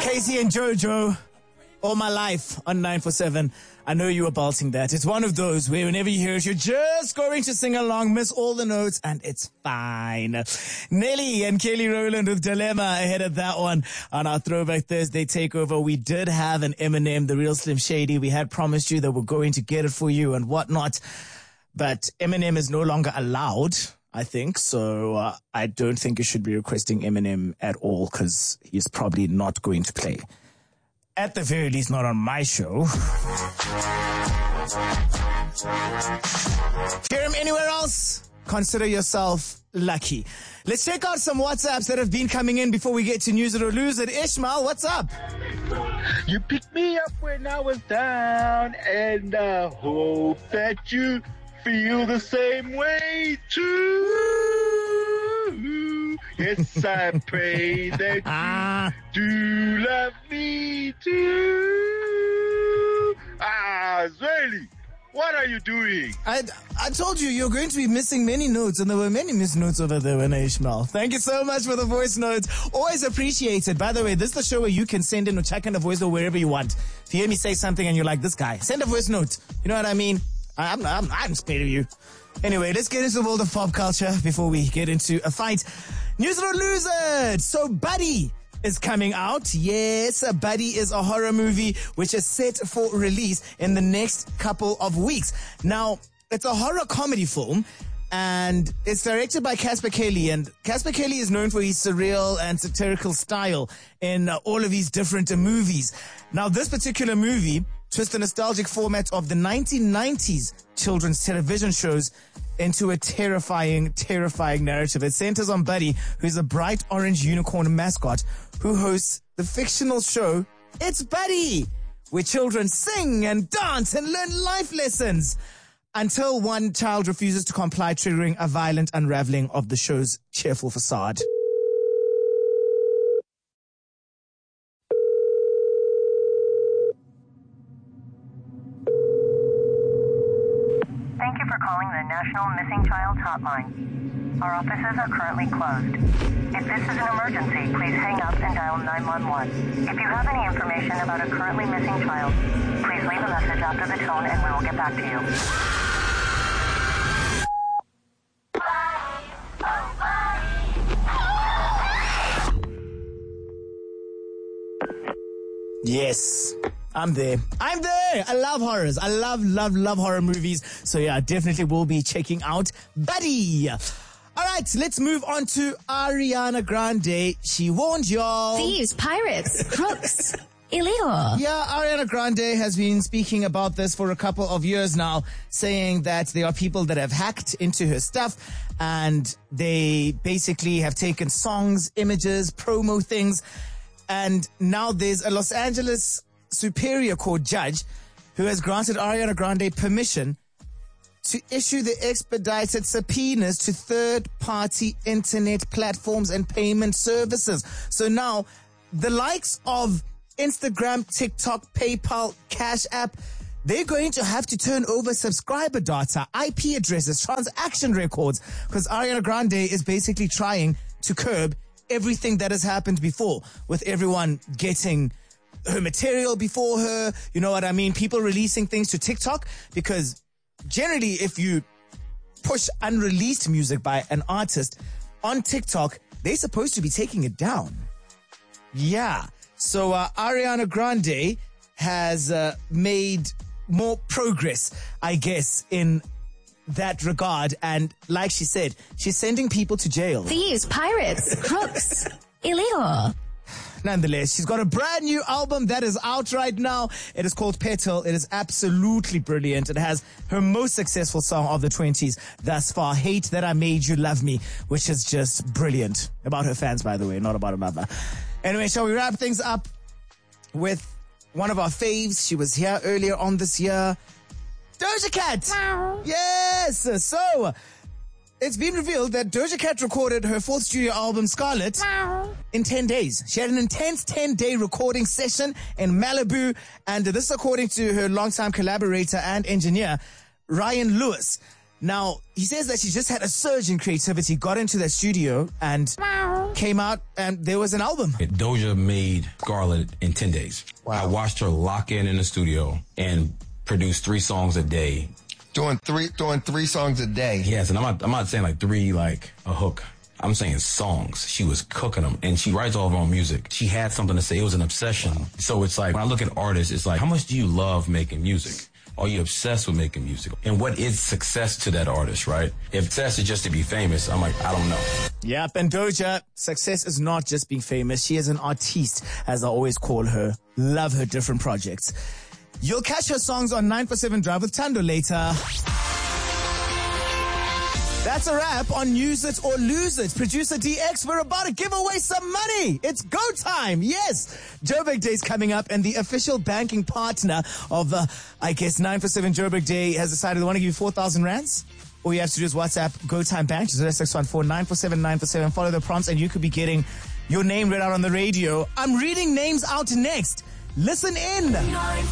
Casey and Jojo, All My Life on 947. I know you were belting that. It's one of those where whenever you hear it, you're just going to sing along, miss all the notes, and it's fine. Nelly and Kelly Rowland with Dilemma ahead of that one on our Throwback Thursday takeover. We did have an Eminem, The Real Slim Shady. We had promised you that we're going to get it for you and whatnot. But Eminem is no longer allowed, I think. So I don't think you should be requesting Eminem at all because he's probably not going to play. At the very least, not on my show. Hear him anywhere else? Consider yourself lucky. Let's check out some WhatsApps that have been coming in before we get to News It or Lose It. Ishmael, what's up? You picked me up when I was down, and I hope that you feel the same way too. Yes, I pray that you do love me too. Zweli, what are you doing? I told you you're going to be missing many notes, and there were many missed notes over there, Ishmael. Thank you so much for the voice notes. Always appreciated. By the way, this is the show where you can send in or check in a voice note wherever you want. If you hear me say something and you're like, this guy, send a voice note. You know what I mean? I'm scared of you. Anyway, let's get into the world of pop culture before we get into a fight. News It or Lose It. So Buddy is coming out. Yes, Buddy is a horror movie which is set for release in the next couple of weeks. Now, it's a horror comedy film and it's directed by Casper Kelly, and Casper Kelly is known for his surreal and satirical style in all of his different movies. Now, this particular movie twists the nostalgic format of the 1990s children's television shows into a terrifying narrative. It centers on Buddy, who's a bright orange unicorn mascot who hosts the fictional show It's Buddy, where children sing and dance and learn life lessons until one child refuses to comply, triggering a violent unraveling of the show's cheerful facade. Thank you for calling the National Missing Child Hotline. Our offices are currently closed. If this is an emergency, please hang up and dial 911. If you have any information about a currently missing child, please leave a message after the tone and we will get back to you. Yes, I'm there. I love horrors. I love horror movies. So yeah, I definitely will be checking out Buddy. All right, let's move on to Ariana Grande. She warned y'all. Thieves, pirates, crooks, illegal. Yeah, Ariana Grande has been speaking about this for a couple of years now, saying that there are people that have hacked into her stuff and they basically have taken songs, images, promo things. And now there's a Los Angeles Superior Court judge who has granted Ariana Grande permission to issue the expedited subpoenas to third-party internet platforms and payment services. So now, the likes of Instagram, TikTok, PayPal, Cash App, they're going to have to turn over subscriber data, IP addresses, transaction records, because Ariana Grande is basically trying to curb everything that has happened before, with everyone getting her material before her, you know what I mean? People releasing things to TikTok, because generally if you push unreleased music by an artist on TikTok, they're supposed to be taking it down. Yeah. So Ariana Grande has made more progress, I guess, in that regard, and like she said, she's sending people to jail. Thieves, pirates, crooks, illegal. Nonetheless, she's got a brand new album that is out right now. It is called Petal. It is absolutely brilliant. It has her most successful song of the 20s thus far, Hate That I Made You Love Me, which is just brilliant. About her fans, by the way, not about her mother. Anyway, shall we wrap things up with one of our faves? She was here earlier on this year. Doja Cat! Wow. Yes! So, it's been revealed that Doja Cat recorded her fourth studio album, Scarlet, in 10 days. She had an intense 10-day recording session in Malibu, and this is according to her longtime collaborator and engineer, Ryan Lewis. Now, he says that she just had a surge in creativity, got into the studio and came out and there was an album. Doja made Scarlet in 10 days. Wow. I watched her lock in the studio and produce 3 songs a day. Doing three songs a day. Yes, and I'm not saying like 3 like a hook. I'm saying songs. She was cooking them, and she writes all of her own music. She had something to say. It was an obsession. So it's like, when I look at artists, it's like, how much do you love making music? Are you obsessed with making music? And what is success to that artist, right? If success is just to be famous, I'm like, I don't know. Yep, and Doja, success is not just being famous. She is an artiste, as I always call her. Love her different projects. You'll catch her songs on 947 Drive with Tando later. That's a wrap on Use It or Lose It. Producer DX, we're about to give away some money. It's go time. Yes. Joburg Day is coming up, and the official banking partner of, 947 Joburg Day has decided they want to give you 4,000 rands. All you have to do is WhatsApp Go Time Bank to 0614 947 947. Follow the prompts, and you could be getting your name read out on the radio. I'm reading names out next. Listen in.